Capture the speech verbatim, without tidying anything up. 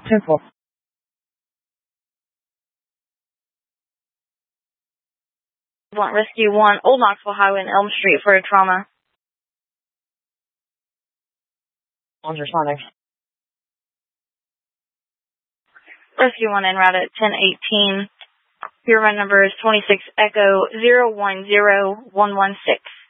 ten four. Want Rescue one, Old Knoxville Highway and Elm Street for a trauma. One's responding. Rescue one en route at ten eighteen. Your run number is twenty-six Echo zero one zero one one six.